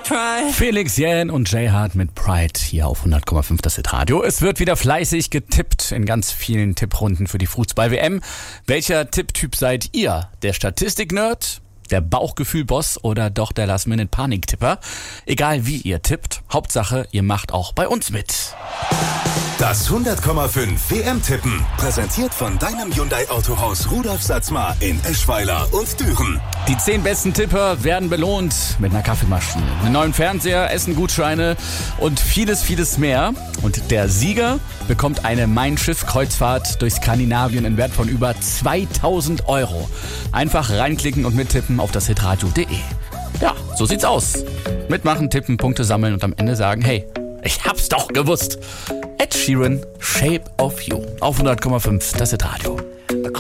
Felix Jähn und Jay Hart mit Pride hier auf 100,5 das Hitradio. Es wird wieder fleißig getippt in ganz vielen Tipprunden für die Fußball-WM. Welcher Tipptyp seid ihr? Der Statistik-Nerd? Der Bauchgefühl-Boss oder doch der Last-Minute-Panik-Tipper? Egal wie ihr tippt, Hauptsache ihr macht auch bei uns mit. Das 100,5 WM-Tippen, präsentiert von deinem Hyundai-Autohaus Rudolf Satzmar in Eschweiler und Düren. Die 10 besten Tipper werden belohnt mit einer Kaffeemaschine, einem neuen Fernseher, Essen-Gutscheine und vieles, vieles mehr. Und der Sieger bekommt eine Mein Schiff-Kreuzfahrt durch Skandinavien in Wert von über 2.000 €. Einfach reinklicken und mittippen auf das hitradio.de. Ja, so sieht's aus. Mitmachen, tippen, Punkte sammeln und am Ende sagen, hey, ich hab's doch gewusst. Ed Sheeran, Shape of You. Auf 100,5 das Hitradio.